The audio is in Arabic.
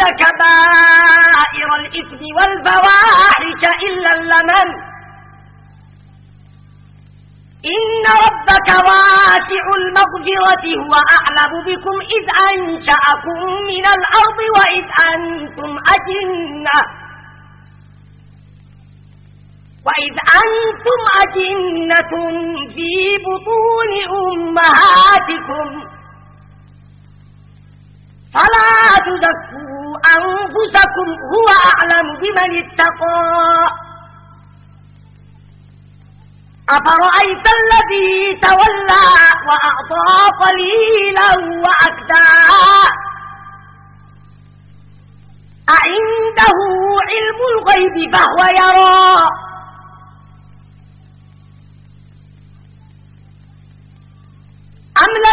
كبائر الإثم والفواحش إلا اللمم إن ربك واسع المغفرة هو أعلم بكم إذ أنشأكم من الأرض وإذ أنتم أجنة في بطون أمهاتكم فلا تزكوا أنفسكم هو أعلم بمن اتقى أفرأيت الذي تولى وأعطى قليلا وأكدى أعنده علم الغيب فهو يرى